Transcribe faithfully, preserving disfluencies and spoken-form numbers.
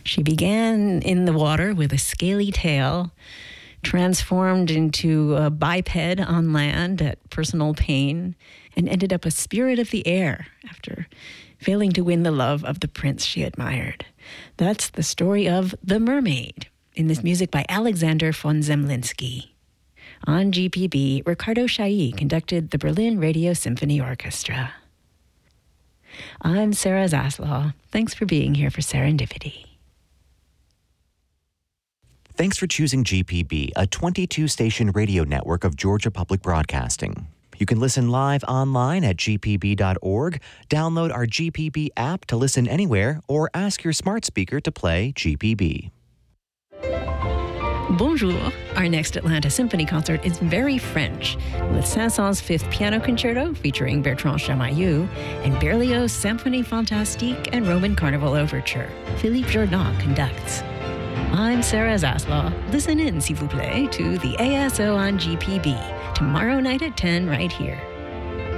She began in the water with a scaly tail, transformed into a biped on land at personal pain, and ended up a spirit of the air after failing to win the love of the prince she admired. That's the story of The Mermaid, in this music by Alexander von Zemlinsky. On G P B, Ricardo Chailly conducted the Berlin Radio Symphony Orchestra. I'm Sarah Zaslaw. Thanks for being here for Serendipity. Thanks for choosing G P B, a twenty-two station radio network of Georgia Public Broadcasting. You can listen live online at g p b dot org, download our G P B app to listen anywhere, or ask your smart speaker to play G P B. Bonjour. Our next Atlanta Symphony concert is very French, with Saint-Saëns' Fifth Piano Concerto featuring Bertrand Chamayou and Berlioz' Symphonie Fantastique and Roman Carnival Overture. Philippe Jordan conducts. I'm Sarah Zaslaw. Listen in, s'il vous plaît, to the A S O on G P B tomorrow night at ten right here.